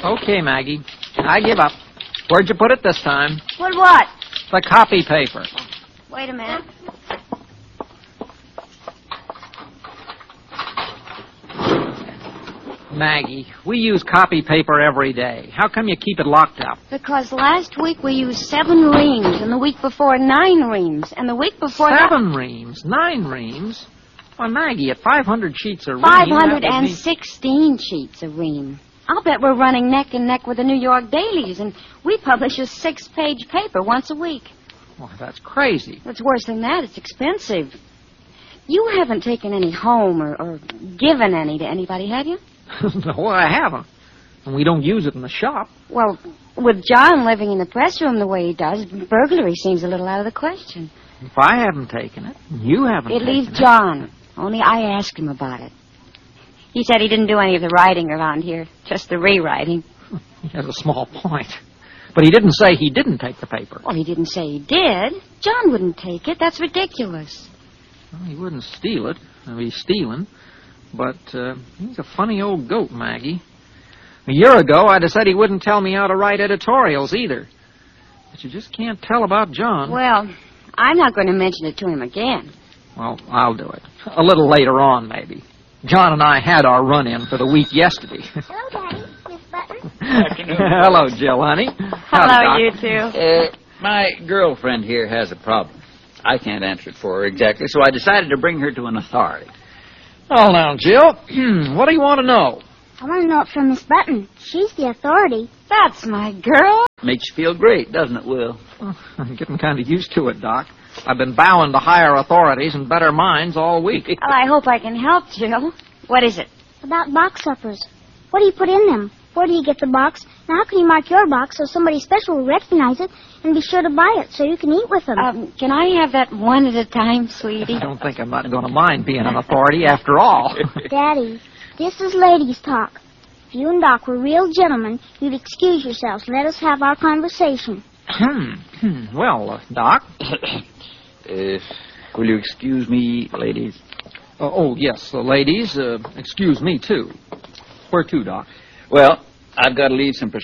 Okay, Maggie. I give up. Where'd you put it this time? What? The copy paper. Wait a minute. Maggie, we use copy paper every day. How come you keep it locked up? Because last week we used 7 reams, and the week before 9 reams, and the week before 7 reams? 9 reams? Well, Maggie, at 500 sheets a ream... 516 sheets a ream. I'll bet we're running neck and neck with the New York dailies, and we publish a 6-page paper once a week. Well, that's crazy. It's worse than that. It's expensive. You haven't taken any home or given any to anybody, have you? No, I haven't. And we don't use it in the shop. Well, with John living in the press room the way he does, burglary seems a little out of the question. If I haven't taken it, you haven't taken it. It leaves John. Only I asked him about it. He said he didn't do any of the writing around here, just the rewriting. He has a small point. But he didn't say he didn't take the paper. Well, he didn't say he did. John wouldn't take it. That's ridiculous. Well, he wouldn't steal it. He's stealing. But he's a funny old goat, Maggie. A year ago, I'd have said he wouldn't tell me how to write editorials either. But you just can't tell about John. Well, I'm not going to mention it to him again. Well, I'll do it. A little later on, maybe. John and I had our run-in for the week yesterday. Hello, Daddy. Miss Button. Afternoon. Hello, Jill, honey. Hello, you two. My girlfriend here has a problem. I can't answer it for her exactly, so I decided to bring her to an authority. Oh, now, Jill, what do you want to know? I want to know it from Miss Button. She's the authority. That's my girl. Makes you feel great, doesn't it, Will? I'm getting kind of used to it, Doc. I've been bowing to higher authorities and better minds all week. Well, I hope I can help, Jill. What is it? About box suppers. What do you put in them? Where do you get the box? And how can you mark your box so somebody special will recognize it and be sure to buy it so you can eat with them? Can I have that one at a time, sweetie? I don't think I'm not going to mind being an authority after all. Daddy, this is ladies' talk. If you and Doc were real gentlemen, you'd excuse yourselves. Let us have our conversation. Well, Doc. Will you excuse me, ladies? Yes, ladies. Excuse me, too. Where to, Doc? Well, I've got to leave some